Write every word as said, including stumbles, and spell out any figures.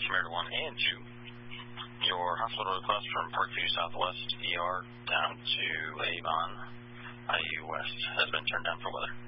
Merida one and two. Your hospital request from Parkview Southwest E R down to Avon, I U West, has been turned down for weather.